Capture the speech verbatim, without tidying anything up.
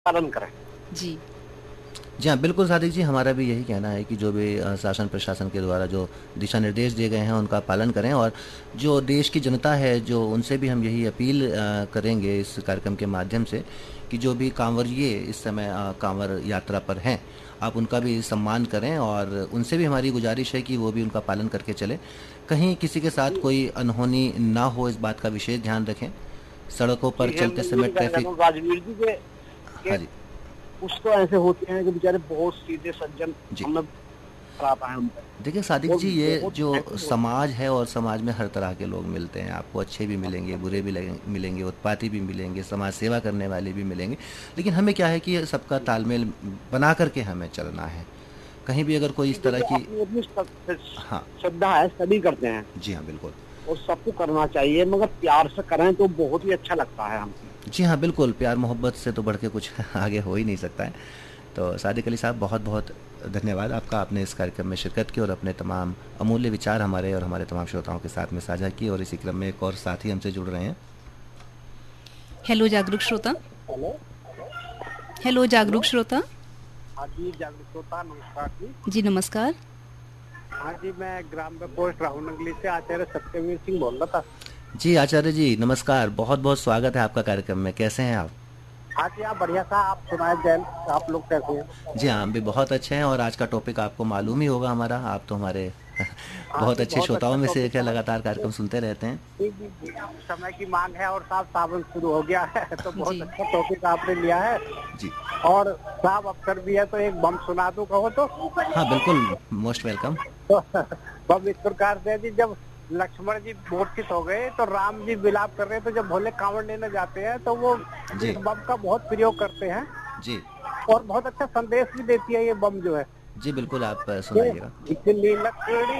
पालन करें। जी। जी हाँ, बिल्कुल सादिक जी, हमारा भी यही कहना है कि जो भी अ, शासन प्रशासन के द्वारा जो दिशा निर्देश दिए गए हैं उनका पालन करें, और जो देश की जनता है जो उनसे भी हम यही अपील अ, करेंगे इस कार्यक्रम के माध्यम से कि जो भी कांवरिये इस समय अ, कांवर यात्रा पर हैं, आप उनका भी सम्मान करें, और उनसे भी हमारी गुजारिश है कि वो भी उनका पालन करके चलें। कहीं किसी के साथ जी कोई अनहोनी ना हो, इस बात का विशेष ध्यान रखें। सड़कों पर जी है, चलते मैं समय यही कहना चाहता ट्रैफिक। हूँ राजवीर जी के, हाँ के जी। कुछ तो ऐसे होते हैं कि बेचारे बहुत सीधे सज्जन, जी। हमें खराब है उन पे, देखिए सादिक और जी, ये बहुत जो नेगेटिव होते हैं। समाज है और समाज में हर तरह के लोग मिलते हैं, आपको अच्छे भी मिलेंगे, बुरे भी लगे- मिलेंगे, उत्पाती भी मिलेंगे, समाज सेवा करने वाले भी मिलेंगे। लेकिन हमें क्या है कि सबका तालमेल बना करके हमें चलना है। कहीं भी अगर कोई जी इस तरह देखिए, की। अपनी अपनी श्रद्ध- हाँ। श्रद्धा है, सभी करते हैं जी हाँ, बिल्कुल। और सबको करना चाहिए, मगर प्यार से करें तो बहुत ही अच्छा लगता है हमको। जी हाँ, बिल्कुल, प्यार मोहब्बत से तो बढ़ के कुछ आगे हो ही नहीं सकता है। तो सादिक अली साहब, बहुत बहुत धन्यवाद आपका, आपने इस कार्यक्रम में शिरकत की और अपने तमाम अमूल्य विचार हमारे और हमारे तमाम श्रोताओं के साथ में साझा किए। और इसी क्रम में एक और साथी हमसे जुड़ रहे हैं। हेलो जागरूक श्रोता। हेलो। Hello hello. जागरूक श्रोता। हाँ जी, जागरूक श्रोता नमस्कार जी। जी नमस्कार। हाँ जी, मैं ग्राम पोस्ट राहुल नगली से आचार्य सत्यवीर सिंह बोल रहा था। जी आचार्य जी, नमस्कार, बहुत बहुत स्वागत है आपका कार्यक्रम में। कैसे हैं आप? हाँ जी, आप बढ़िया था, आप सुनाए जैन, आप लोग कैसे हैं? जी हाँ, हम भी बहुत अच्छे हैं, और आज का टॉपिक आपको मालूम ही होगा हमारा, आप तो हमारे हाँ बहुत जी, अच्छे बहुत अच्छा श्रोताओं में से एक टॉपिक है, है। लगातार कार्यक्रम सुनते रहते हैं। जी जी जी, समय की मांग है और साहब सावन शुरू हो गया है तो बहुत जी। अच्छा टॉपिक आपने लिया है। जी और साहब अवसर भी है तो एक बम सुना दूं कहो तो। हाँ, बिल्कुल, मोस्ट वेलकम। तो बम इस प्रकार से है जी, जब लक्ष्मण जी मूर्छित हो गए तो राम जी विलाप कर रहे हैं, तो जब भोले कांवड़ लेने जाते हैं तो वो जी। इस बम का बहुत प्रयोग करते हैं जी। और बहुत अच्छा संदेश भी देती है ये बम जो है। जी बिल्कुल, आप अ, ये सुनाइएगा। इतनी लकड़ी